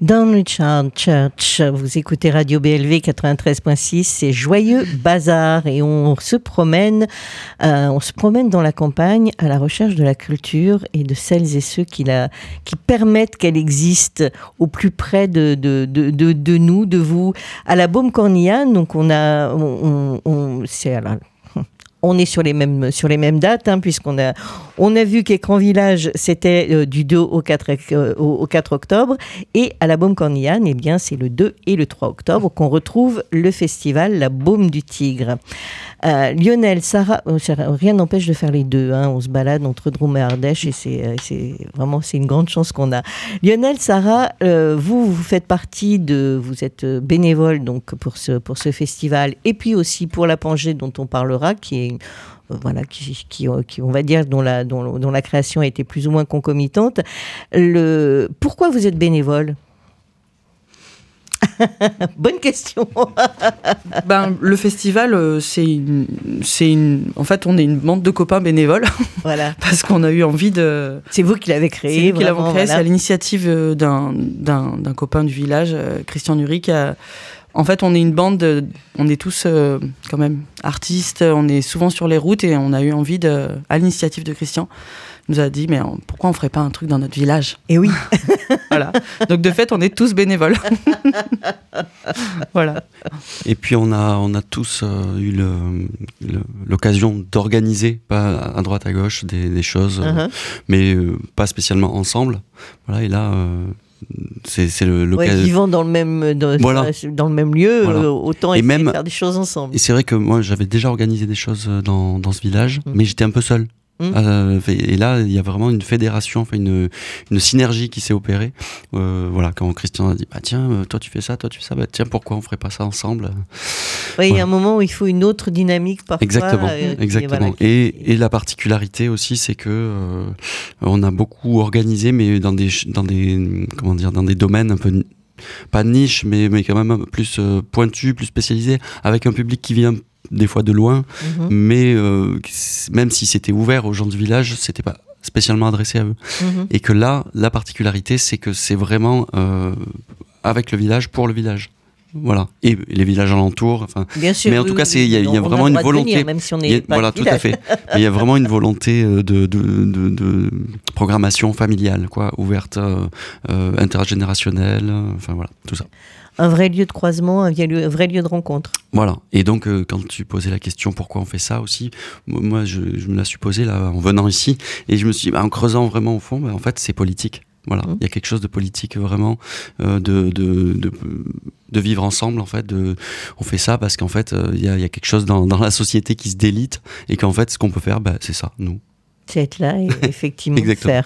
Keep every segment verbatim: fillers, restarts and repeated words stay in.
Down Richard Church, vous écoutez Radio B L V quatre-vingt-treize virgule six, c'est Joyeux Bazar et on se promène, euh, on se promène dans la campagne à la recherche de la culture et de celles et ceux qui, la, qui permettent qu'elle existe au plus près de, de, de, de, de nous, de vous, à la Baume-Cornillane. Donc on a, on, on, on c'est alors, on est sur les mêmes, sur les mêmes dates, hein, puisqu'on a, on a vu qu'Écran Village, c'était euh, du deux au quatre, euh, au, au quatre octobre, et à la Baume-Cornillane, eh bien, c'est le deux et le trois octobre qu'on retrouve le festival La Baume du Tigre. Euh, Lionel, Sarah, euh, rien n'empêche de faire les deux, hein, on se balade entre Drôme et Ardèche, et c'est, euh, c'est vraiment, c'est une grande chance qu'on a. Lionel, Sarah, euh, vous, vous faites partie de, vous êtes bénévole, donc, pour ce, pour ce festival, et puis aussi pour la Pangée dont on parlera, qui est voilà, qui, qui, qui, on va dire, dont la, dont, dont la création a été plus ou moins concomitante. Le, pourquoi vous êtes bénévole ? Bonne question. Ben, le festival, c'est une, c'est une... En fait, on est une bande de copains bénévoles. Voilà. Parce qu'on a eu envie de... C'est vous qui l'avez créé. C'est nous qui l'avons créé. Voilà. C'est à l'initiative d'un, d'un, d'un copain du village, Christian Nury, qui a... En fait, on est une bande, de, on est tous euh, quand même artistes, on est souvent sur les routes et on a eu envie, de, à l'initiative de Christian, il nous a dit, mais on, pourquoi on ne ferait pas un truc dans notre village ? Et oui. Voilà. Donc de fait, on est tous bénévoles. Voilà. Et puis on a, on a tous euh, eu le, le, l'occasion d'organiser, pas à droite à gauche, des, des choses, uh-huh. euh, mais euh, pas spécialement ensemble. Voilà, et là... Euh, C'est, c'est le, le ouais, cas... vivant dans le même dans, voilà. dans le même lieu, voilà. euh, autant essayer même, de faire des choses ensemble. Et c'est vrai que moi j'avais déjà organisé des choses dans dans ce village, mmh. mais j'étais un peu seul. Mmh. Euh, et là il y a vraiment une fédération, enfin une une synergie qui s'est opérée. Euh, voilà, quand Christian a dit bah tiens toi tu fais ça, toi tu fais ça, bah tiens pourquoi on ferait pas ça ensemble. Oui, il voilà. y a un moment où il faut une autre dynamique parfois. Exactement, euh, exactement. Voilà, qui... Et et la particularité aussi c'est que euh, on a beaucoup organisé, mais dans des dans des comment dire dans des domaines un peu pas niche, mais mais quand même plus euh, pointu, plus spécialisé, avec un public qui vient des fois de loin, mmh. mais euh, même si c'était ouvert aux gens du village, c'était pas spécialement adressé à eux. Mmh. Et que là, la particularité, c'est que c'est vraiment euh, avec le village, pour le village. Voilà. Et les villages alentours. Enfin, bien sûr. Mais en oui, tout cas, oui, c'est il y a, y a vraiment a une volonté. Venir, même si on est a, pas voilà, tout à fait. Mais il y a vraiment une volonté de de, de, de programmation familiale, quoi, ouverte, euh, intergénérationnelle. Enfin voilà, tout ça. Un vrai lieu de croisement, un vrai lieu, un vrai lieu de rencontre. Voilà. Et donc, euh, quand tu posais la question pourquoi on fait ça aussi, moi, je, je me la suis posée là en venant ici, et je me suis dit, bah, en creusant vraiment au fond, bah, en fait, c'est politique. Voilà, il mmh. y a quelque chose de politique vraiment, euh, de, de, de, de vivre ensemble en fait. De, on fait ça parce qu'en fait, il euh, y, a, y a quelque chose dans, dans la société qui se délite et qu'en fait, ce qu'on peut faire, bah, c'est ça, nous. C'est être là et effectivement faire.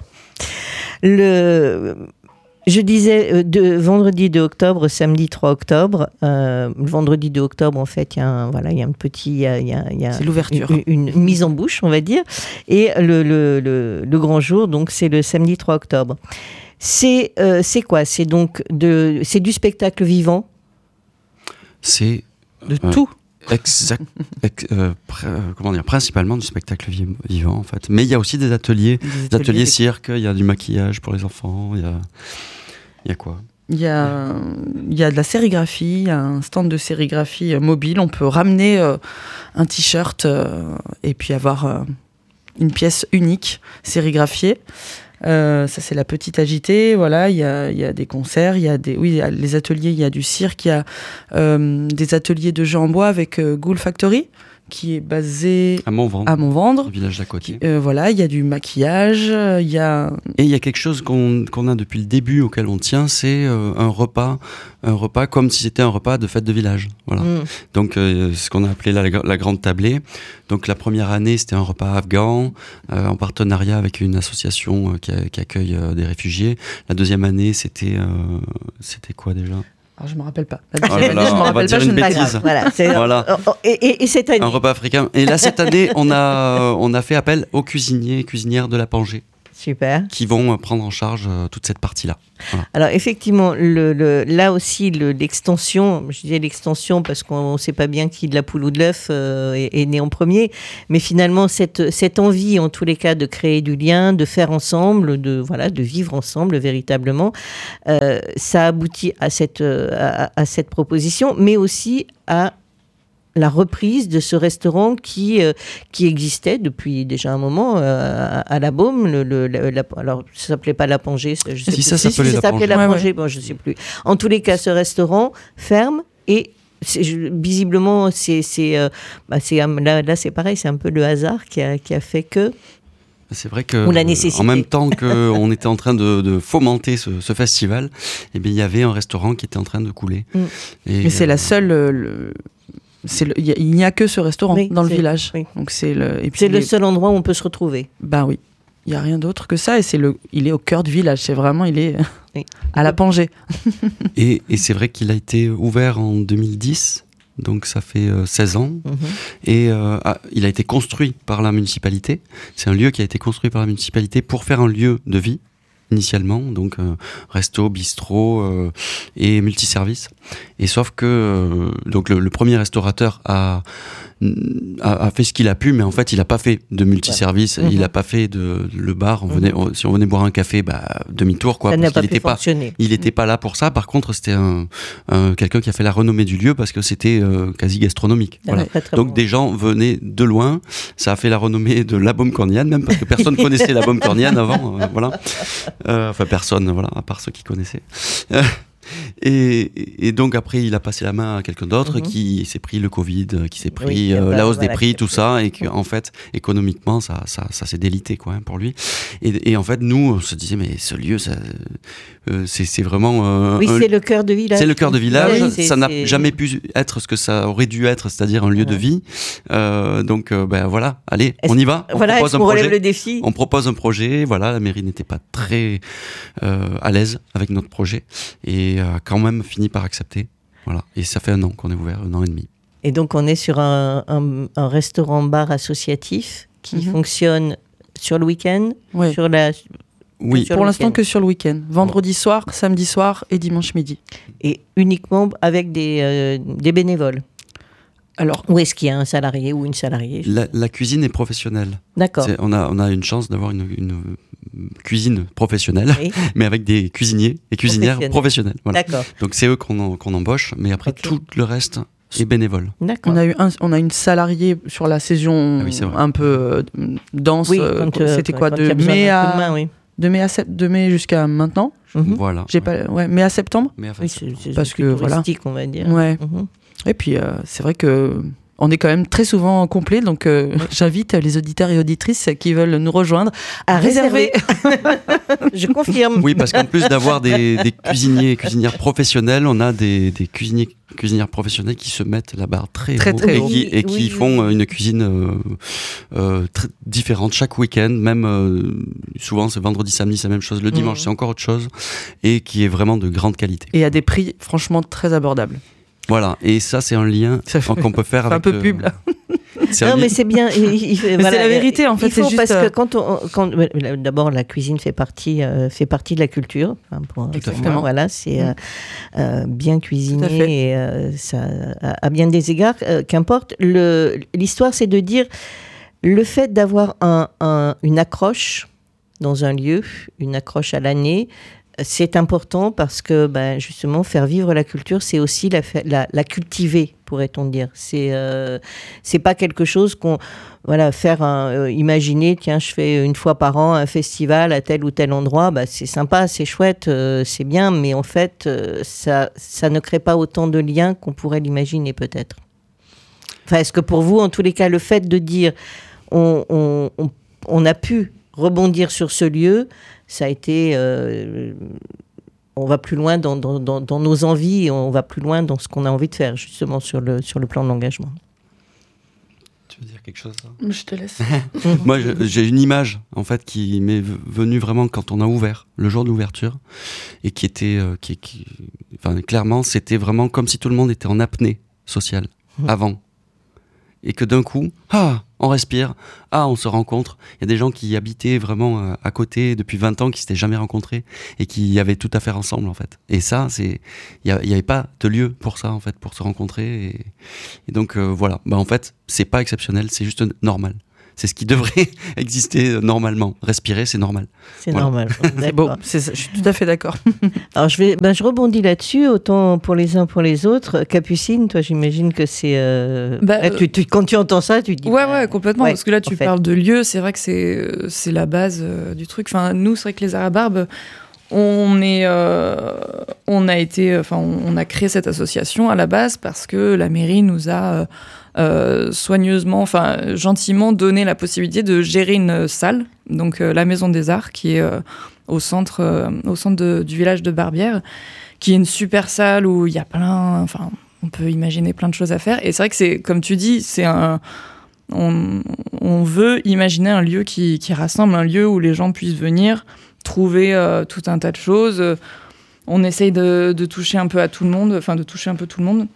Le... Je disais de, vendredi deux octobre, samedi trois octobre. Euh, le vendredi deux octobre, en fait, il y a un, voilà, il y a un petit, il y a, y a, y a c'est l'ouverture, une, une mise en bouche, on va dire. Et le, le, le, le grand jour, donc c'est le samedi trois octobre. C'est, euh, c'est quoi ? C'est donc de, c'est du spectacle vivant. C'est de euh, tout. Exact. ex, euh, pr- euh, comment dire, principalement du spectacle vi- vivant en fait. Mais il y a aussi des ateliers, des ateliers, des ateliers cirque. Il y a du maquillage pour les enfants. Il y a, il y a quoi ? Il y a, il y a de la sérigraphie, il y a un stand de sérigraphie mobile. On peut ramener euh, un t-shirt euh, et puis avoir euh, une pièce unique sérigraphiée. Euh, ça, c'est la petite agitée. Voilà, il y a, il y a des concerts, il y a des, oui, il y a les ateliers, il y a du cirque, il y a euh, des ateliers de jeux en bois avec euh, Ghoul Factory, qui est basé à Montvendre, à Montvendre, le village d'à côté. Euh, voilà, il y a du maquillage, il y a... Et il y a quelque chose qu'on, qu'on a depuis le début, auquel on tient, c'est euh, un repas, un repas comme si c'était un repas de fête de village. Voilà. Mmh. Donc, euh, ce qu'on a appelé la, la grande tablée. Donc, la première année, c'était un repas afghan, euh, en partenariat avec une association euh, qui, a, qui accueille euh, des réfugiés. La deuxième année, c'était, euh, c'était quoi déjà ? Alors, je me rappelle pas. La oh là là, je me rappelle pas, je ne sais pas. Voilà, c'est voilà. Et, et, et cette année, un repas africain. Et là, cette année, on a, on a fait appel aux cuisiniers et cuisinières de la Pangée. Super. qui vont prendre en charge euh, toute cette partie-là. Voilà. Alors effectivement, le, le, là aussi, le, l'extension, je disais l'extension parce qu'on ne sait pas bien qui de la poule ou de l'œuf euh, est, est né en premier, mais finalement cette, cette envie, en tous les cas, de créer du lien, de faire ensemble, de, voilà, de vivre ensemble véritablement, euh, ça aboutit à cette, à, à cette proposition, mais aussi à la reprise de ce restaurant qui, euh, qui existait depuis déjà un moment euh, à la Baume. Le, le, la, alors, ça s'appelait pas La Pongée. Je sais si, plus. ça s'appelait si, La ça s'appelait La Pongée. Pongée, bon, je ne sais plus. En tous les cas, ce restaurant ferme et c'est, je, visiblement, c'est, c'est, euh, bah, c'est, là, là, c'est pareil, c'est un peu le hasard qui a, qui a fait que... C'est vrai que, Ou la nécessité. en même temps qu'on était en train de, de fomenter ce, ce festival, eh bien, il y avait un restaurant qui était en train de couler. Mm. Et, Mais c'est euh, la seule... euh, le... C'est le... Il n'y a que ce restaurant Oui, dans le c'est- village. oui. Donc c'est le... Et puis C'est il le est- seul endroit où on peut se retrouver. Bah oui. Il n'y a rien d'autre que ça. Et c'est le... il est au cœur du village. C'est vraiment... Il est Oui. à la Pongée. Et, et c'est vrai qu'il a été ouvert en deux mille dix, donc ça fait euh, seize ans. Mhm. Et euh, ah, il a été construit par la municipalité. C'est un lieu qui a été construit par la municipalité pour faire un lieu de vie, initialement. Donc euh, resto, bistrot euh, et multiservice. Et sauf que euh, donc le, le premier restaurateur a, a, a fait ce qu'il a pu, mais en fait il n'a pas fait de multiservice. Ouais. Il Mhm. n'a pas fait de le bar. On Mhm. venait, on- si on venait boire un café, bah, demi-tour, quoi. Ça n'a parce pas qu'il pu était pas fonctionner. Il n'était pas là pour ça. Par contre, c'était un, un- quelqu'un qui a fait la renommée du lieu parce que c'était euh, quasi gastronomique. Ça n'a Voilà. pas très Donc bon. des gens venaient de loin. Ça a fait la renommée de la Baume corniane, même parce que personne connaissait la Baume corniane avant. euh, voilà. Euh, enfin personne, voilà, à part ceux qui connaissaient. Euh, Et, et donc après, il a passé la main à quelqu'un d'autre Mhm. qui s'est pris le Covid, qui s'est pris Oui, euh, bah, la hausse voilà, des prix, qui a tout fait- ça, et qu'en fait, économiquement, ça, ça, ça s'est délité quoi, hein, pour lui. Et, et en fait, nous, on se disait, mais ce lieu, ça, euh, c'est, c'est vraiment... euh, Oui, un- c'est le cœur de village. c'est le cœur de village, Oui, c'est- ça n'a c'est- jamais pu être ce que ça aurait dû être, c'est-à-dire un lieu de Ouais. vie. Euh, donc, euh, ben voilà, allez, Est-ce- on y va. On Voilà, propose est-ce un qu'on relève projet. le défi? On propose un projet, voilà, la mairie n'était pas très euh, à l'aise avec notre projet et a quand même fini par accepter. Voilà. Et ça fait un an qu'on est ouvert, un an et demi. Et donc, on est sur un, un- un restaurant-bar associatif qui Mhm. fonctionne sur le week-end, Ouais. sur la... Oui, Sur Pour le l'instant, week-end. que sur le week-end. Vendredi soir, samedi soir et dimanche midi. et uniquement avec des, euh, des bénévoles. Alors, Ou est-ce qu'il y a un salarié ou une salariée? la, la cuisine est professionnelle. D'accord. C'est- on, a, on a une chance d'avoir une, une cuisine professionnelle, Oui. mais avec des cuisiniers et cuisinières Professionnels. professionnels. Voilà. D'accord. Donc c'est eux qu'on, en- qu'on embauche, mais après Ok. tout le reste est bénévole. D'accord. on a, eu un, on a une salariée sur la saison Ah oui, c'est vrai. un peu euh, dense. Oui, euh, quand, euh, C'était quand- quoi quand de il y a besoin mai, d'un coup de à, main, oui. de mai à sept- de mai jusqu'à maintenant. Mhm. Voilà. J'ai ouais. pas, ouais, mai à septembre. Mais enfin, Oui, c'est- c'est, c'est Parce plus que, voilà. touristique, on va dire. Ouais. Mhm. Et puis, euh, c'est vrai que on est quand même très souvent complet, donc euh, j'invite les auditeurs et auditrices qui veulent nous rejoindre à, À réserver. Je confirme. Oui, parce qu'en plus d'avoir des, des cuisiniers et cuisinières professionnels, on a des, des cuisiniers cuisinières professionnelles qui se mettent la barre très, Très, haut très et haut. qui, et qui Oui, font oui. euh, une cuisine euh, euh, très différente chaque week-end. Même euh, souvent c'est vendredi, samedi, c'est la même chose. Le dimanche, Mhm. c'est encore autre chose et qui est vraiment de grande qualité. Et à des prix franchement très abordables. Voilà. Et ça, c'est un lien Ça fait- qu'on peut faire un avec peu le- pub, là. C'est un Non, lien- mais c'est bien. il- il- Mais voilà, c'est la vérité, en fait, Il faut c'est juste, parce euh, que quand on, quand, euh, d'abord la cuisine fait partie, euh, fait partie de la culture. Enfin, pour, pour Exactement. moi, voilà, c'est euh, euh, bien Tout à cuisiner fait. et euh, ça, à, à bien des égards, euh, qu'importe. Le, l'histoire, c'est de dire le fait d'avoir un, un- une accroche dans un lieu, une accroche à l'année. C'est important parce que ben, justement faire vivre la culture, c'est aussi la, fa- la, la cultiver, pourrait-on dire. C'est euh, c'est pas quelque chose qu'on voilà faire un, euh, imaginer tiens je fais une fois par an un festival à tel ou tel endroit, bah, c'est sympa, c'est chouette, euh, c'est bien, mais en fait euh, ça ça ne crée pas autant de liens qu'on pourrait l'imaginer peut-être. Enfin, est-ce que pour vous, en tous les cas, le fait de dire on, on, on, on a pu rebondir sur ce lieu, ça a été... euh, on va plus loin dans, dans, dans, dans nos envies, et on va plus loin dans ce qu'on a envie de faire, justement, sur le, sur le plan de l'engagement. Tu veux dire quelque chose là Je te laisse. Moi, je- j'ai une image en fait qui m'est v- venue vraiment quand on a ouvert, le jour de l'ouverture, et qui était, euh, qui, qui- enfin, clairement, c'était vraiment comme si tout le monde était en apnée sociale Mmh. avant, et que d'un coup, ah, on respire, ah, on se rencontre. Il y a des gens qui habitaient vraiment à côté depuis vingt ans, qui s'étaient jamais rencontrés et qui avaient tout à faire ensemble, en fait. Et ça, c'est, il y, y avait pas de lieu pour ça, en fait, pour se rencontrer. Et, et donc, euh, voilà. Bah, en fait, c'est pas exceptionnel, c'est juste normal. C'est ce qui devrait exister normalement. Respirer, c'est normal. C'est voilà. normal. C'est beau. C'est ça, je suis tout à fait d'accord. Alors, je, vais, ben, je rebondis là-dessus, autant pour les uns pour les autres. Capucine, toi, j'imagine que c'est... Euh... Bah, là, tu, tu, quand tu entends ça, tu te dis... Ouais, bah, ouais, complètement. ouais, parce que là, tu parles de lieu. C'est vrai que c'est, c'est la base euh, du truc. Enfin, nous, c'est vrai que les Arabarbes, on, est, euh, on, a été, enfin, on, on a créé cette association à la base parce que la mairie nous a... Euh, Euh, soigneusement, enfin gentiment donné la possibilité de gérer une salle, donc euh, la Maison des Arts, qui est euh, au centre, euh, au centre de, du village de Barbière, qui est une super salle où il y a plein, enfin on peut imaginer plein de choses à faire. Et c'est vrai que c'est, comme tu dis, c'est un, on, on veut imaginer un lieu qui, qui rassemble, un lieu où les gens puissent venir trouver euh, tout un tas de choses. On essaye de, de toucher un peu à tout le monde, enfin de toucher un peu tout le monde.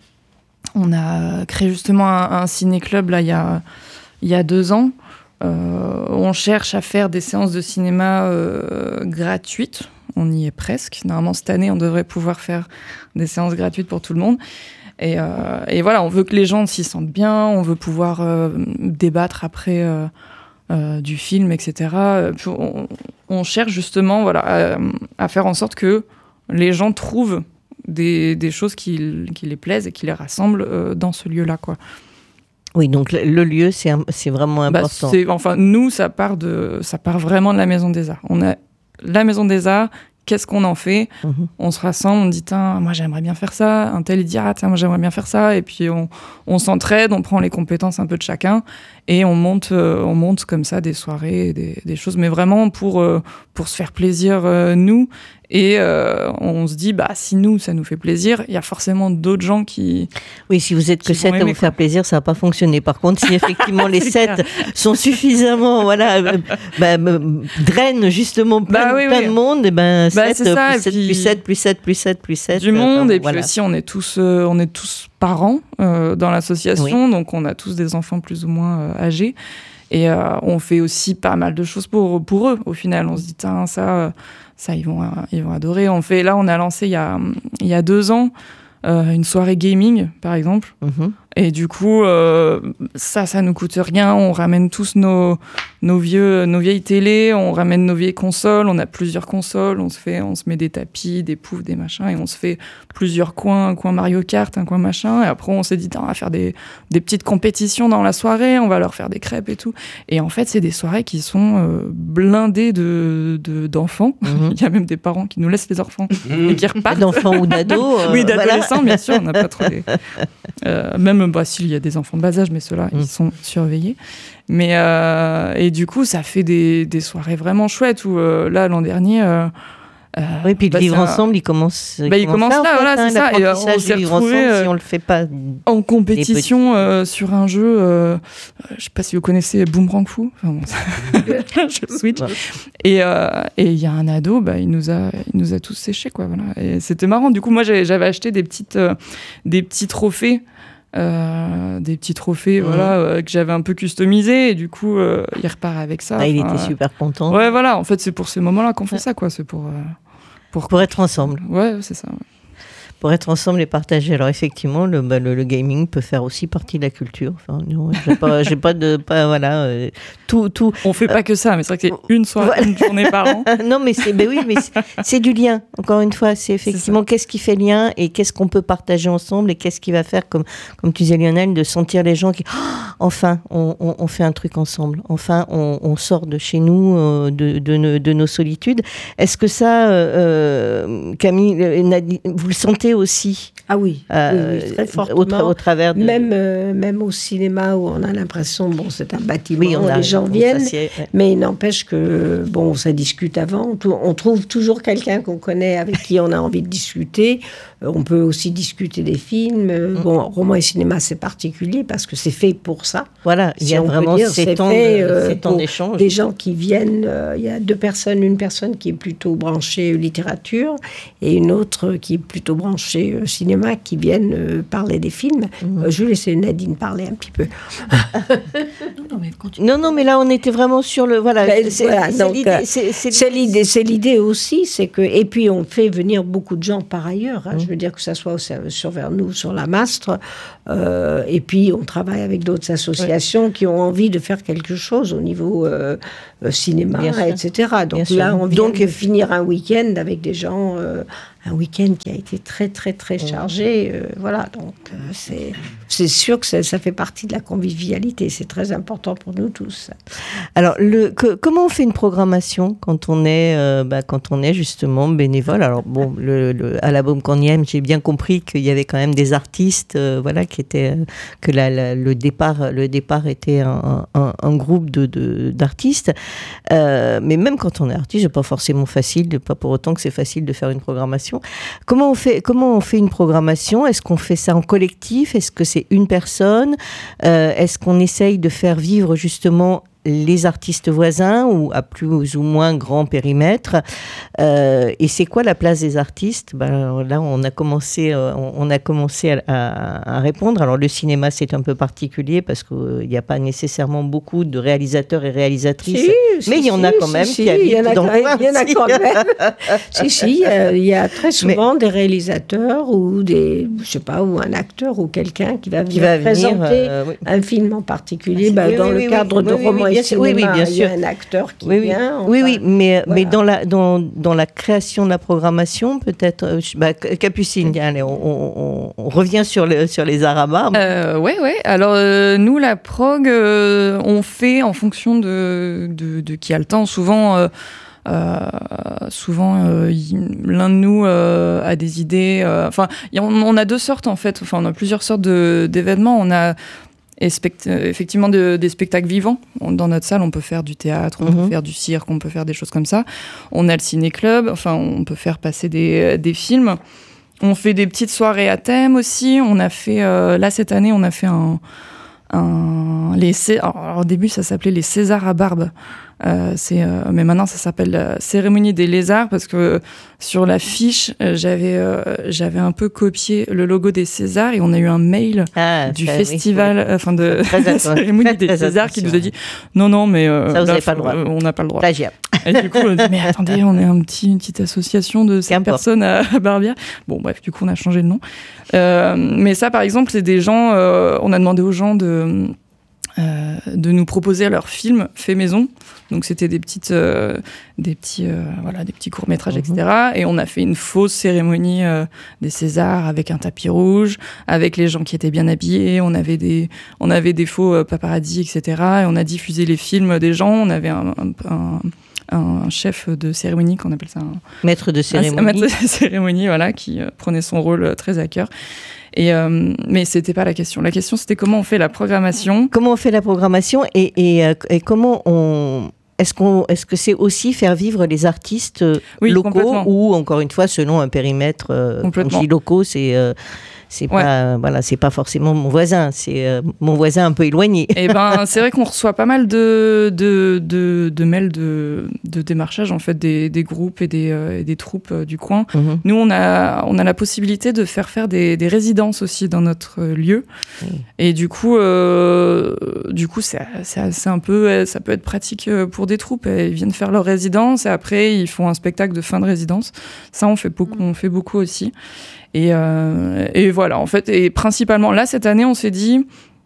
On a créé justement un, un ciné-club là, il, y a, il y a deux ans. Euh, on cherche à faire des séances de cinéma euh, gratuites. On y est presque. Normalement, cette année, on devrait pouvoir faire des séances gratuites pour tout le monde. Et, euh, et voilà, on veut que les gens s'y sentent bien. On veut pouvoir euh, débattre après euh, euh, du film, et cetera. On, on cherche justement voilà, à, à faire en sorte que les gens trouvent Des, des choses qui, qui les plaisent et qui les rassemblent euh, dans ce lieu-là, quoi. Oui, donc le, le lieu, c'est, c'est vraiment important. Bah, c'est, enfin, nous, ça part, de, ça part vraiment de la Maison des Arts. On a la Maison des Arts, qu'est-ce qu'on en fait ? mm-hmm. On se rassemble, on dit, tiens, moi j'aimerais bien faire ça. Un tel, il dit, ah, tiens, moi j'aimerais bien faire ça. Et puis on, on s'entraide, on prend les compétences un peu de chacun et on monte, euh, on monte comme ça des soirées, des, des choses, mais vraiment pour, euh, pour se faire plaisir, euh, nous. Et euh, on se dit, bah, si nous, ça nous fait plaisir, il y a forcément d'autres gens qui... Oui, si vous êtes que sept à vous faire plaisir, ça va pas fonctionner. Par contre, si effectivement les sept sont suffisamment, voilà, euh, bah, euh, drainent justement plein, bah, oui, plein oui. de monde, et ben bah, sept, ça, plus, sept, plus sept, plus sept, plus sept, plus sept. Du monde, euh, et voilà. puis aussi, on est tous, euh, on est tous parents euh, dans l'association, oui. Donc on a tous des enfants plus ou moins euh, âgés. Et euh, on fait aussi pas mal de choses pour, pour eux, au final. On se dit, tiens, ça... Ça, ils vont, ils vont adorer. On fait, là, on a lancé il y a, il y a deux ans euh, une soirée gaming, par exemple. Mm-hmm. Et du coup, euh, ça, ça nous coûte rien. On ramène tous nos, nos, vieux, nos vieilles télés, on ramène nos vieilles consoles. On a plusieurs consoles. On se fait, on se met des tapis, des poufs, des machins, et on se fait plusieurs coins, un coin Mario Kart, un coin machin. Et après, on s'est dit, on va faire des, des petites compétitions dans la soirée. On va leur faire des crêpes et tout. Et en fait, c'est des soirées qui sont euh, blindées de, de, d'enfants. Mm-hmm. Il y a même des parents qui nous laissent les enfants mm-hmm. et qui repartent. D'enfants ou d'ados. Euh, oui, d'adolescents, voilà. Bien sûr. On n'a pas trop les... euh, même Bah, s'il y a des enfants de bas âge, mais ceux-là, mmh. ils sont surveillés. Mais, euh, et du coup, ça fait des, des soirées vraiment chouettes où, euh, là, l'an dernier... Euh, euh, oui, puis bah, le vivre ça... ensemble, il commence, bah, il commence là, là voilà, c'est hein, ça. Et euh, on s'est retrouvés euh, si on le fait pas en compétition euh, sur un jeu, euh, je ne sais pas si vous connaissez Boomerang Fou, enfin, bon, je switch. Ouais. Et il euh, y a un ado, bah, il, nous a, il nous a tous séchés, quoi, voilà. Et c'était marrant. Du coup, moi, j'avais, j'avais acheté des, petites, euh, des petits trophées. Euh, des petits trophées mmh. voilà, euh, que j'avais un peu customisés et du coup euh, il repart avec ça. Ah, il était super content. Ouais, voilà, en fait c'est pour ces moments-là qu'on fait ouais. ça, quoi. C'est pour, euh, pour, pour être ensemble. Ouais, c'est ça. Ouais. Pour être ensemble et partager. Alors effectivement, le, bah, le, le gaming peut faire aussi partie de la culture. Enfin, non, j'ai pas, j'ai pas de, pas, voilà, euh, tout, tout. On fait pas que ça, mais c'est vrai que c'est une soirée, voilà. Une journée par an. Non, mais c'est, ben oui, mais c'est, c'est du lien. Encore une fois, c'est effectivement c'est qu'est-ce qui fait lien et qu'est-ce qu'on peut partager ensemble et qu'est-ce qui va faire, comme, comme tu disais Lionel, de sentir les gens qui, oh, enfin, on, on, on fait un truc ensemble. Enfin, on, on sort de chez nous, euh, de, de, de, de nos solitudes. Est-ce que ça, euh, Camille, Nadine, vous le sentez aussi? Ah oui, euh, oui, oui, très fortement. Au, tra- au travers de... même, euh, même au cinéma où on a l'impression, bon, c'est un bâtiment, oui, on les a, gens on viennent, ouais. mais il n'empêche que, bon, ça discute avant. On trouve toujours quelqu'un qu'on connaît avec qui on a envie de discuter. On peut aussi discuter des films. Mm. Bon, roman et cinéma, c'est particulier parce que c'est fait pour ça. Voilà, il y a vraiment dire, ces temps, fait, de, euh, ces temps d'échange. Des gens qui viennent, euh, il y a deux personnes, une personne qui est plutôt branchée littérature et une autre qui est plutôt branchée branchés euh, cinéma qui viennent euh, parler des films. Mmh. Euh, je vais laisser Nadine parler un petit peu. non, mais non, non, mais là, on était vraiment sur le... Voilà, ben, c'est, voilà, c'est, donc, l'idée, euh, c'est, c'est, c'est, l'idée, c'est l'idée aussi, c'est que... Et puis, on fait venir beaucoup de gens par ailleurs. Hein, mmh. Je veux dire que ça soit au, sur Vernoux, sur la Mastre. Euh, et puis, on travaille avec d'autres associations oui. qui ont envie de faire quelque chose au niveau euh, cinéma, et cetera. Donc Bien là, sûr. on vient Donc, de finir un week-end avec des gens... Euh, un week-end qui a été très, très, très chargé. Euh, voilà, donc euh, c'est, c'est sûr que ça, ça fait partie de la convivialité. C'est très important pour nous tous. Alors, le, que, comment on fait une programmation quand on est, euh, bah, quand on est justement bénévole? Alors, bon, le, le, à la Baume Cornième, j'ai bien compris qu'il y avait quand même des artistes, euh, voilà, qui étaient, euh, que la, la, le, départ, le départ était un, un, un groupe de, de, d'artistes. Euh, mais même quand on est artiste, c'est pas forcément facile, pas pour autant que c'est facile de faire une programmation. Comment on fait, comment on fait une programmation? Est-ce qu'on fait ça en collectif? Est-ce que c'est une personne? euh, Est-ce qu'on essaye de faire vivre justement les artistes voisins ou à plus ou moins grand périmètre? euh, Et c'est quoi la place des artistes? Ben, là, on a commencé, euh, on a commencé à, à, à répondre. Alors, le cinéma, c'est un peu particulier parce qu'il n'y a pas nécessairement beaucoup de réalisateurs et réalisatrices. Si, mais il si, y en a quand si, même si, qui habitent il y en a, dans le coin. Il y en a quand même. si, si, il y a très souvent mais, des réalisateurs ou des, je sais pas, ou un acteur ou quelqu'un qui va venir qui va présenter venir, euh, oui. un film en particulier ah, ben, oui, dans oui, le oui, cadre oui, de oui, romans oui, et cinéma. Oui, oui, bien sûr. Il y a un acteur qui oui, vient. Enfin, oui, oui, mais, voilà. mais dans, la, dans, dans la création de la programmation, peut-être... Bah, Capucine, allez, on, on, on revient sur, le, sur les arabarbes. Euh, oui, oui. Alors, euh, nous, la prog, euh, on fait en fonction de, de, de qui a le temps. Souvent... Euh, Euh, souvent, euh, y, l'un de nous euh, a des idées. Enfin, euh, on, on a deux sortes en fait. Enfin, on a plusieurs sortes de, d'événements. On a spect- effectivement de, des spectacles vivants. On, dans notre salle, on peut faire du théâtre, on mm-hmm. peut faire du cirque, on peut faire des choses comme ça. On a le ciné-club. Enfin, on peut faire passer des, des films. On fait des petites soirées à thème aussi. On a fait euh, là cette année, on a fait un, un les. Alors, alors, au début, ça s'appelait les Césars à barbe. Euh, c'est, euh, mais maintenant ça s'appelle la cérémonie des lézards parce que euh, sur l'affiche euh, j'avais, euh, j'avais un peu copié le logo des Césars et on a eu un mail ah, du ça, festival, oui, oui. enfin de la cérémonie très, des très Césars attention. Qui nous a dit non non mais euh, ça vous là, avez pas le droit. Euh, on n'a pas le droit. Plagiat. Et du coup on a dit mais attendez on est un petit, une petite association de cinq personnes à, à Barbière. Bon bref du coup on a changé le nom. Euh, mais ça par exemple c'est des gens, euh, on a demandé aux gens de Euh, de nous proposer leurs films faits maison. Donc c'était des petites, euh, des petits, euh, voilà, des petits courts métrages, mmh. et cetera. Et on a fait une fausse cérémonie euh, des Césars avec un tapis rouge, avec les gens qui étaient bien habillés. On avait des, on avait des faux euh, paparazzi, et cetera. Et on a diffusé les films des gens. On avait un, un, un un chef de cérémonie, qu'on appelle ça un maître de cérémonie, un maître de cérémonie, voilà, qui euh, prenait son rôle euh, très à cœur. Et euh, mais c'était pas la question. La question c'était comment on fait la programmation. Comment on fait la programmation et, et, euh, et comment on est-ce qu'on est-ce que c'est aussi faire vivre les artistes oui, locaux ou encore une fois selon un périmètre euh, quand je dis locaux c'est euh, c'est ouais. pas voilà c'est pas forcément mon voisin, c'est euh, mon voisin un peu éloigné. Et ben c'est vrai qu'on reçoit pas mal de de de, de mails de de démarchage en fait des des groupes et des euh, et des troupes euh, du coin. Mm-hmm. Nous on a on a la possibilité de faire faire des des résidences aussi dans notre lieu. Mm. Et du coup euh, du coup c'est c'est c'est un peu ça peut être pratique pour des troupes. Ils viennent faire leur résidence et après ils font un spectacle de fin de résidence. Ça on fait beaucoup mm. on fait beaucoup aussi. Et, euh, et voilà, en fait, et principalement, là, cette année, on s'est dit,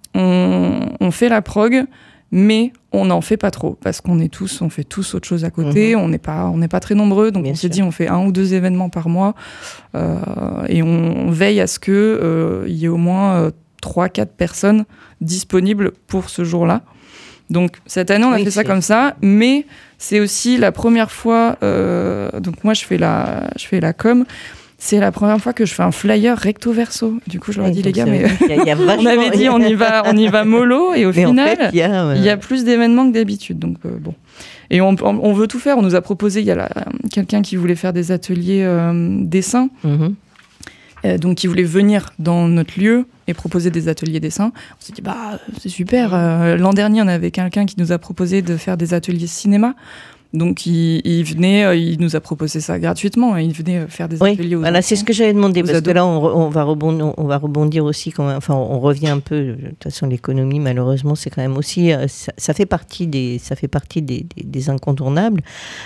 on, on fait la prog, mais on n'en fait pas trop, parce qu'on est tous, on fait tous autre chose à côté, mmh. on n'est pas, on n'est pas très nombreux, donc Bien on sûr. s'est dit, on fait un ou deux événements par mois, euh, et on veille à ce qu'il euh, y ait au moins euh, trois quatre personnes disponibles pour ce jour-là. Donc, cette année, on a oui, fait ça comme ça, mais c'est aussi la première fois, euh, donc moi, je fais la, je fais la com. C'est la première fois que je fais un flyer recto verso. Du coup, je leur ai dit, les gars, mais y a, y a on avait dit on y va, on y va mollo, et au mais final, il en fait, y, euh... y a plus d'événements que d'habitude. Donc euh, bon, et on, on, on veut tout faire. On nous a proposé, il y a la, quelqu'un qui voulait faire des ateliers euh, dessin, mm-hmm. euh, donc qui voulait venir dans notre lieu et proposer des ateliers dessin. On s'est dit bah c'est super. Euh, l'an dernier, on avait quelqu'un qui nous a proposé de faire des ateliers cinéma. Donc il, il venait, il nous a proposé ça gratuitement. Il venait faire des oui, ateliers aux voilà, enfants, c'est ce que j'avais demandé parce ados. que là on, on va rebondir, on va rebondir aussi quand même, enfin on revient un peu. De toute façon l'économie malheureusement c'est quand même aussi ça, ça fait partie des ça fait partie des, des, des incontournables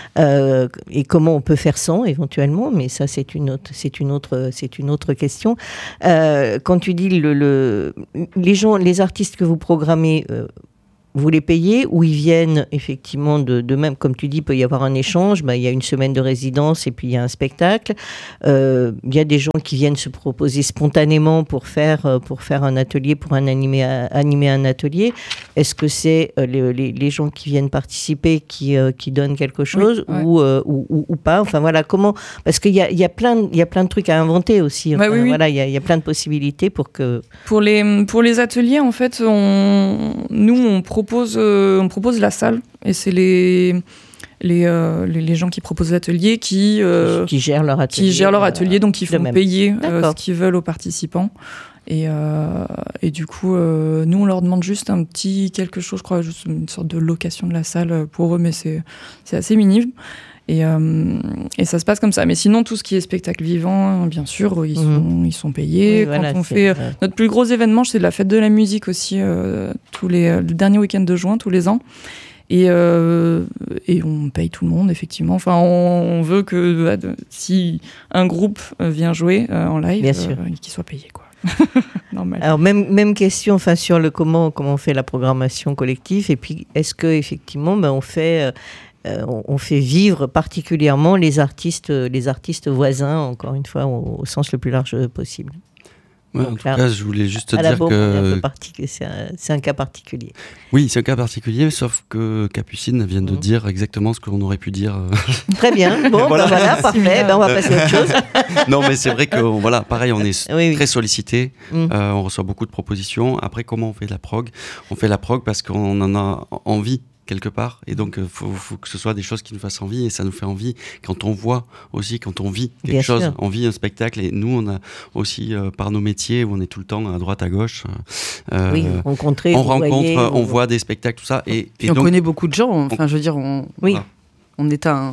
euh, et comment on peut faire sans éventuellement, mais ça c'est une autre c'est une autre c'est une autre question. Euh, quand tu dis le, le les gens les artistes que vous programmez euh, vous les payez ou ils viennent effectivement de, de même, comme tu dis, il peut y avoir un échange, bah, il y a une semaine de résidence et puis il y a un spectacle. Euh, il y a des gens qui viennent se proposer spontanément pour faire, pour faire un atelier, pour un animer, animer un atelier. Est-ce que c'est euh, les, les, les gens qui viennent participer qui, euh, qui donnent quelque chose oui, ouais. ou, euh, ou, ou, ou pas? Enfin voilà, comment? Parce qu'il y a, il y a plein, il y a plein de trucs à inventer aussi. Enfin, bah, oui, oui. Voilà, il y a, il y a plein de possibilités pour que... Pour les, pour les ateliers, en fait, on, nous, on propose, euh, on propose la salle. Et c'est les, les, euh, les, les gens qui proposent l'atelier qui, euh, qui gèrent leur atelier. Qui gèrent leur atelier, donc ils font même. payer euh, ce qu'ils veulent aux participants. Et, euh, et du coup, euh, nous, on leur demande juste un petit quelque chose, je crois, juste une sorte de location de la salle pour eux, mais c'est, c'est assez minime. Et, euh, et ça se passe comme ça. Mais sinon, tout ce qui est spectacle vivant, bien sûr, ils, mmh. sont, ils sont payés. Oui, Quand voilà, on fait, vrai. notre plus gros événement, c'est la fête de la musique aussi, euh, tous les, le dernier week-end de juin, tous les ans. Et, euh, et on paye tout le monde, effectivement. Enfin, on, on veut que bah, de, si un groupe vient jouer euh, en live, euh, qu'il soit payé, quoi. Normal. Alors même même question, enfin sur le comment comment on fait la programmation collective et puis est-ce que effectivement ben on fait euh, on, on fait vivre particulièrement les artistes les artistes voisins encore une fois au, au sens le plus large possible. Ouais, en tout cas, je voulais juste te dire que partic... c'est, un, c'est un cas particulier. Oui, c'est un cas particulier, sauf que Capucine vient de mmh. dire exactement ce qu'on aurait pu dire. Très bien. Bon, voilà, ben voilà parfait. Ben on va passer à autre chose. Non, mais c'est vrai que voilà, pareil, on est oui, très oui. sollicité. Mmh. Euh, on reçoit beaucoup de propositions. Après, comment on fait de la prog ? On fait la prog parce qu'on en a envie. Quelque part, et donc il euh, faut, faut que ce soit des choses qui nous fassent envie, et ça nous fait envie quand on voit aussi, quand on vit quelque Bien chose, sûr. on vit un spectacle, et nous on a aussi euh, par nos métiers où on est tout le temps à droite à gauche, euh, oui, rencontrer, on rencontre, voyez, on ou... voit des spectacles, tout ça, et, et, et on donc, connaît beaucoup de gens, enfin je veux dire, on, oui. voilà, on est un...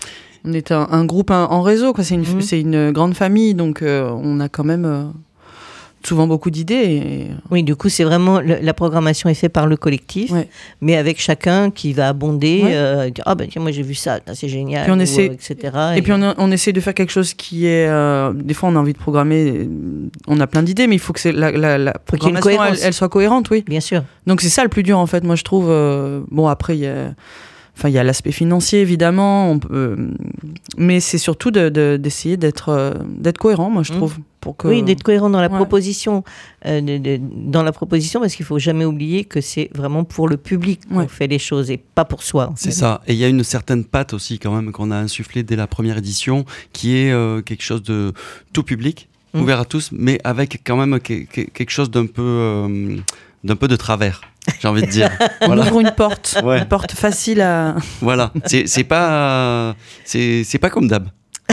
On est un, un groupe un, en réseau, quoi. C'est, une, mmh. c'est une grande famille, donc euh, on a quand même... Euh... souvent beaucoup d'idées. Et... Oui, du coup, c'est vraiment le, la programmation est faite par le collectif, ouais. mais avec chacun qui va abonder, ouais. euh, dire ah ben tiens moi j'ai vu ça, c'est génial, puis on ou, essaie, et cetera. Et, et puis on, a, on essaie de faire quelque chose qui est, euh, des fois on a envie de programmer, on a plein d'idées, mais il faut que c'est la, la, la programmation elle, elle soit cohérente, oui. Bien sûr. Donc c'est ça le plus dur en fait, moi je trouve. Euh, bon après il y a. Enfin, il y a l'aspect financier, évidemment, on peut, euh, mais c'est surtout de, de, d'essayer d'être, euh, d'être cohérent, moi, je trouve. Mmh. Pour que... Oui, d'être cohérent dans la ouais. proposition. Euh, de, de, dans la proposition, parce qu'il ne faut jamais oublier que c'est vraiment pour le public qu'on ouais. fait les choses et pas pour soi. C'est ça. Et il y a une certaine patte aussi, quand même, qu'on a insufflée dès la première édition, qui est euh, quelque chose de tout public, mmh. ouvert à tous, mais avec quand même que, que, quelque chose d'un peu, euh, d'un peu de travers. J'ai envie de dire. Voilà. On ouvre une porte, ouais. une porte facile à. Voilà, c'est, c'est pas, c'est, c'est pas comme d'hab.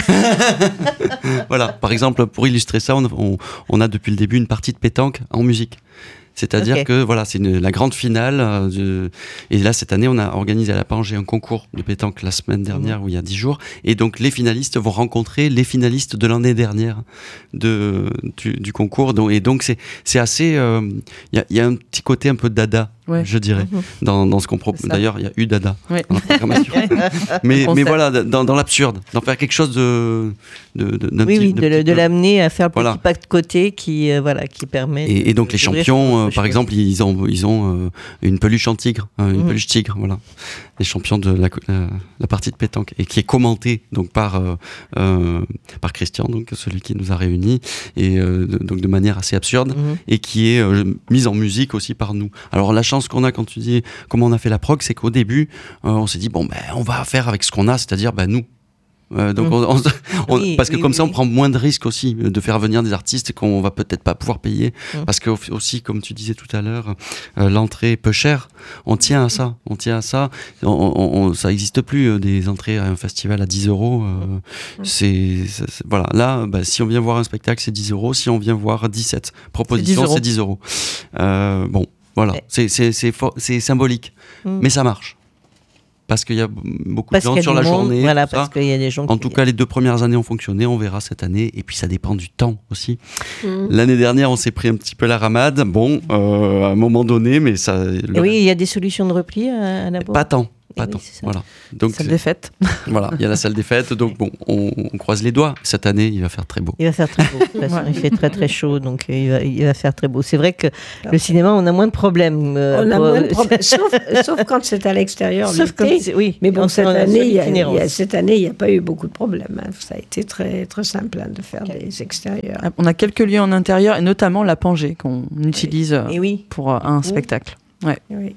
Voilà, par exemple, pour illustrer ça, on, on, on a depuis le début une partie de pétanque en musique. C'est-à-dire okay. que voilà, c'est une, la grande finale. Euh, de, et là, cette année, on a organisé à la Pange un concours de pétanque la semaine dernière, mmh. où il y a dix jours. Et donc, les finalistes vont rencontrer les finalistes de l'année dernière de, du, du concours. Donc, et donc, c'est, c'est assez... Il euh, y, a, y a un petit côté un peu dada, ouais. je dirais, mmh. dans, dans ce qu'on propose. D'ailleurs, il y a eu dada ouais. dans la programmation. mais, mais voilà, dans, dans l'absurde, d'en faire quelque chose de... de, de oui, petit, oui, de, de, de l'amener à faire le voilà. petit pas de côté qui, euh, voilà, qui permet... Et, de, et donc, les champions... Euh, par exemple, ils ont, ils ont euh, une peluche en tigre, hein, une mmh. peluche tigre, voilà. Les champions de la, la, la partie de pétanque, et qui est commentée donc, par, euh, euh, par Christian, donc, celui qui nous a réunis, et euh, de, donc, de manière assez absurde, mmh. et qui est euh, mise en musique aussi par nous. Alors, la chance qu'on a quand tu dis comment on a fait la prog, c'est qu'au début, euh, on s'est dit, bon, ben, on va faire avec ce qu'on a, c'est-à-dire ben, nous. Euh, donc mmh. on, on, on, oui, parce que oui, comme oui. ça on prend moins de risques aussi de faire venir des artistes qu'on va peut-être pas pouvoir payer mmh. parce que aussi comme tu disais tout à l'heure euh, l'entrée est peu chère, on tient à ça on tient à ça on, on, ça n'existe plus euh, des entrées à un festival à dix euros euh, mmh. c'est, c'est, c'est voilà là bah, si on vient voir un spectacle c'est dix euros, si on vient voir dix-sept propositions c'est dix euros, c'est dix euros. Euh, bon voilà c'est, c'est, c'est, for- c'est symbolique mmh. mais ça marche. parce qu'il y a beaucoup parce de gens sur la monde, journée. Voilà, parce qu'il y a des gens. En qui... tout cas, les deux premières années ont fonctionné. On verra cette année. Et puis, ça dépend du temps aussi. Mmh. L'année dernière, on s'est pris un petit peu la ramade. Bon, euh, à un moment donné, mais ça. Le... Oui, il y a des solutions de repli à, à la bourse. Pas tant. Pas tant. Oui, voilà. Donc, salle des fêtes. Voilà, il y a la salle des fêtes. Donc, bon, on, on croise les doigts. Cette année, il va faire très beau. Il va faire très beau. De toute façon, ouais. Il fait très, très chaud. Donc, il va, il va faire très beau. C'est vrai que okay. le cinéma, on a moins de problèmes. Euh, on a pour... moins de problèmes. sauf, sauf quand c'est à l'extérieur. Sauf quand c'est, oui. Mais bon, cette année, il y a, il y a, cette année, il n'y a pas eu beaucoup de problèmes. Hein. Ça a été très, très simple hein, de faire okay. des extérieurs. On a quelques lieux en intérieur, et notamment la Pangée, qu'on utilise et oui. pour un spectacle. Ouais. Oui.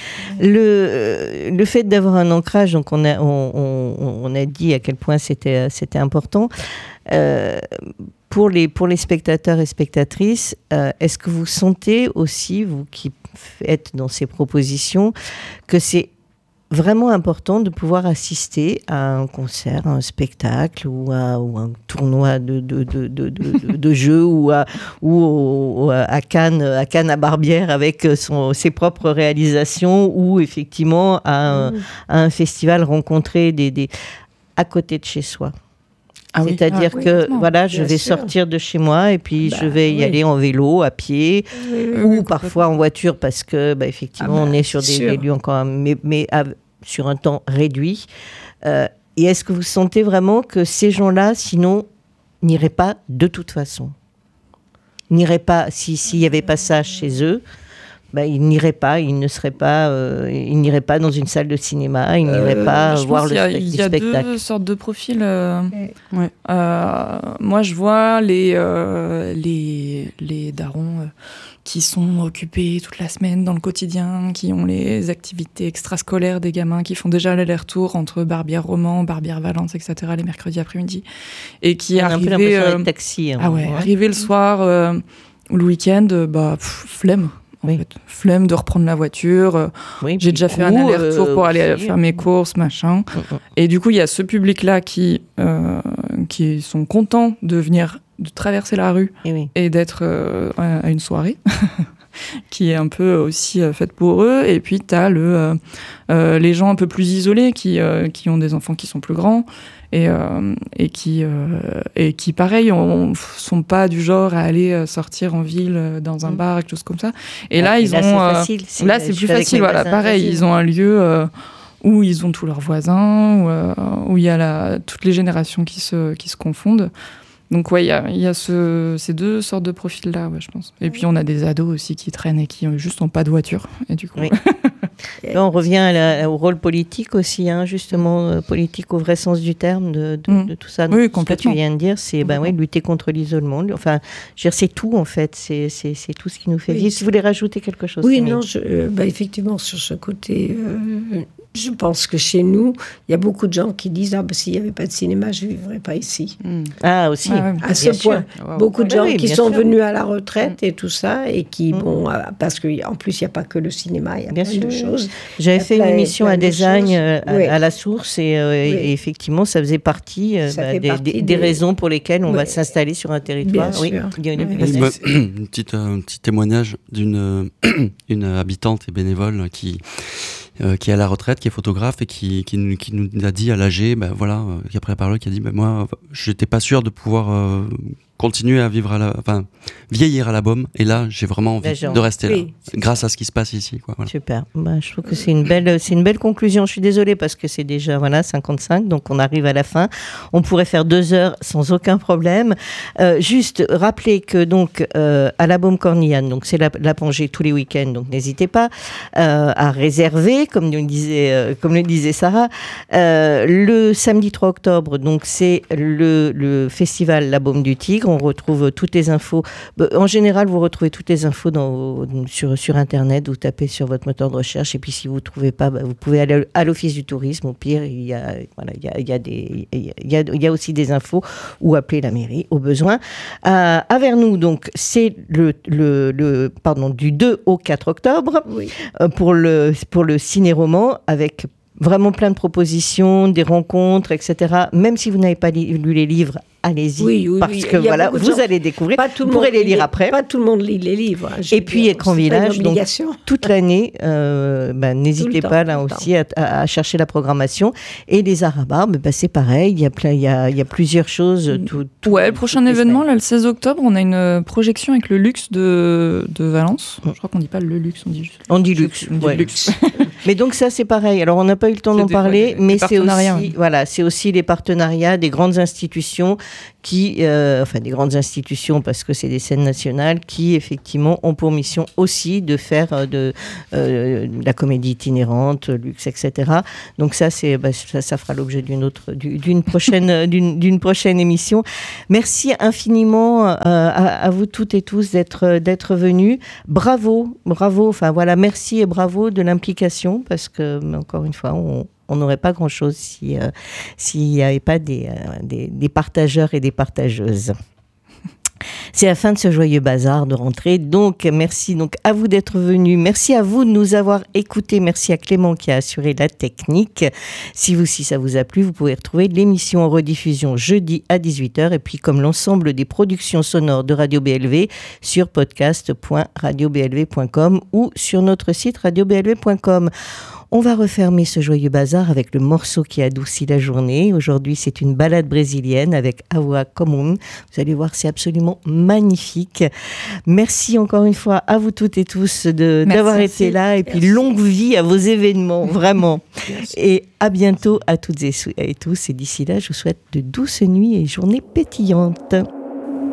Le, le fait d'avoir un ancrage, donc on a, on, on, on a dit à quel point c'était, c'était important. Euh, pour, les, pour les spectateurs et spectatrices, euh, est-ce que vous sentez aussi, vous qui êtes dans ces propositions, que c'est vraiment important de pouvoir assister à un concert, à un spectacle ou à ou un tournoi de, de, de, de, de, de jeux ou, à, ou au, à, Cannes, à Cannes à Barbière avec son, ses propres réalisations ou effectivement à un, mmh. à un festival rencontrer des, des, à côté de chez soi. Ah C'est-à-dire oui. que ah, oui, voilà, je vais sûr. sortir de chez moi et puis bah, je vais y oui. aller en vélo, à pied oui, oui, ou oui, parfois en voiture parce que bah, effectivement ah, bah, on est sur des, des lieux encore mais, mais à, sur un temps réduit. Euh, et est-ce que vous sentez vraiment que ces gens-là, sinon, n'iraient pas de toute façon ? N'iraient pas, si, s'il n'y avait pas ça chez eux, bah, ils n'iraient pas, ils ne seraient pas, euh, ils n'iraient pas dans une salle de cinéma, ils n'iraient euh, pas voir le spectacle. Il y a, il y a deux sortes de profils. Euh, ouais. euh, moi, je vois les, euh, les, les darons... Euh, qui sont occupés toute la semaine dans le quotidien, qui ont les activités extrascolaires des gamins, qui font déjà l'aller-retour entre Barbière-Roman, Barbière-Valence, et cetera les mercredis après-midi, et qui arrivaient euh, taxi, hein, ah ouais, ouais. arrivaient le soir euh, ou le week-end, bah pff, flemme. En oui. fait. Flemme de reprendre la voiture. Oui, J'ai déjà fait coup, un aller-retour euh, pour aller aussi, faire mes courses, machin. Mm-hmm. Et du coup, il y a ce public-là qui, euh, qui sont contents de venir, de traverser la rue et, oui. et d'être euh, à une soirée, qui est un peu aussi euh, faite pour eux. Et puis, tu as le, euh, euh, les gens un peu plus isolés qui, euh, qui ont des enfants qui sont plus grands. Et, euh, et, qui, euh, et qui, pareil, ne sont pas du genre à aller sortir en ville dans un mmh. bar, quelque chose comme ça. Et là, ah, ils là, ont. C'est euh, facile, c'est là, c'est plus facile. Voilà, pareil, facile. Ils ont un lieu euh, où ils ont tous leurs voisins, où, euh, où il y a la, toutes les générations qui se, qui se confondent. Donc, ouais, il y a, y a ce, ces deux sortes de profils-là, ouais, je pense. Et puis, on a des ados aussi qui traînent et qui juste n'ont pas de voiture. Et du coup. Oui. Là, on revient à la, au rôle politique aussi, hein, justement, euh, politique au vrai sens du terme, de, de, mmh. de tout ça. Donc, oui, complètement. Ce que tu viens de dire, c'est ben, ouais, lutter contre l'isolement. Enfin, je veux dire, c'est tout, en fait. C'est, c'est, c'est tout ce qui nous fait oui, vivre. Si vous voulez rajouter quelque chose. Oui, Camille. non, je, euh, bah, effectivement, sur ce côté, euh, je pense que chez nous, il y a beaucoup de gens qui disent « Ah, bah, s'il n'y avait pas de cinéma, je ne vivrais pas ici. Mmh. » Ah, aussi. Ah, à ce point. Wow. Beaucoup de gens oui, qui sont sûr. venus à la retraite mmh. et tout ça, et qui, mmh. bon, euh, parce qu'en plus, il n'y a pas que le cinéma, il y a bien plein sûr. de choses. J'avais fait une émission à Design euh, à, oui. à la source et, euh, oui. et effectivement ça faisait partie, euh, ça bah, fait des, partie des, des raisons pour lesquelles on oui. va s'installer sur un territoire. Bien oui. sûr. Il y a une, oui. une petite, un petit témoignage d'une une habitante et bénévole qui Euh, qui est à la retraite, qui est photographe et qui, qui, nous, qui nous a dit à l'A G, ben voilà, euh, qui a pris la parole, qui a dit, ben moi, j'étais pas sûr de pouvoir euh, continuer à vivre à la, enfin, vieillir à la Beaume, et là, j'ai vraiment envie gens, de rester oui, là, grâce à ce qui se passe ici, quoi. Voilà. Super. Bah, je trouve que c'est une belle, c'est une belle conclusion. Je suis désolée parce que c'est déjà, voilà, cinquante-cinq, donc on arrive à la fin. On pourrait faire deux heures sans aucun problème. Euh, juste rappeler que donc euh, à la Beaume-Cornillane, donc c'est la, la Pangée tous les week-ends, donc n'hésitez pas euh, à réserver. Comme nous disait, euh, comme le disait Sarah, euh, le samedi trois octobre, donc c'est le, le festival La Baume du Tigre. On retrouve toutes les infos. En général, vous retrouvez toutes les infos dans, sur, sur Internet. Vous tapez sur votre moteur de recherche. Et puis, si vous ne trouvez pas, bah, vous pouvez aller à l'Office du tourisme. Au pire, il y a, voilà, il y a, il y a, des, il y a, il y a aussi des infos ou appeler la mairie au besoin. À, à Vernoux, donc, c'est le, le, le, pardon, du deux au quatre octobre oui. euh, pour le, pour le ciné-roman avec vraiment plein de propositions, des rencontres, et cetera. Même si vous n'avez pas li- lu les livres, allez-y, oui, oui, parce oui. que voilà, vous gens, allez découvrir, pas tout vous le pourrez monde les lire lit, après. Pas tout le monde lit les livres. Hein, et puis dire, Écran Village, donc toute l'année, euh, ben, n'hésitez temps, pas là aussi à, à, à chercher la programmation. Et les Arabarbes, ben, c'est pareil, il y a plein, il y a, il y a plusieurs choses. Tout, tout, ouais, le prochain événement, là, le seize octobre, on a une projection avec le Luxe de, de Valence. Je crois qu'on dit pas le Luxe, on dit juste. On dit Luxe. On dit ouais. Luxe. Mais donc ça, c'est pareil. Alors on n'a pas eu le temps d'en parler, mais c'est aussi, voilà, c'est aussi les partenariats des grandes institutions qui, euh, enfin des grandes institutions parce que c'est des scènes nationales qui effectivement ont pour mission aussi de faire de, euh, de la comédie itinérante, luxe, et cetera. Donc ça, c'est, bah, ça, ça fera l'objet d'une autre, d'une prochaine, d'une, d'une prochaine émission. Merci infiniment euh, à, à vous toutes et tous d'être, d'être venus. Bravo, bravo. Enfin voilà, merci et bravo de l'implication parce que encore une fois, on on n'aurait pas grand-chose si, euh, s'il n'y avait pas des, euh, des, des partageurs et des partageuses. C'est la fin de ce joyeux bazar de rentrée. Donc, merci donc à vous d'être venus. Merci à vous de nous avoir écoutés. Merci à Clément qui a assuré la technique. Si vous, si ça vous a plu, vous pouvez retrouver l'émission en rediffusion jeudi à dix-huit heures et puis comme l'ensemble des productions sonores de Radio B L V sur podcast point radio b l v point com ou sur notre site radio b l v point com. On va refermer ce joyeux bazar avec le morceau qui adoucit la journée. Aujourd'hui, c'est une ballade brésilienne avec Awa Comum. Vous allez voir, c'est absolument magnifique. Merci encore une fois à vous toutes et tous de, d'avoir merci. été là. Et puis, merci. Longue vie à vos événements, vraiment. Merci. Et à bientôt à toutes et tous. Et d'ici là, je vous souhaite de douces nuits et journées pétillantes.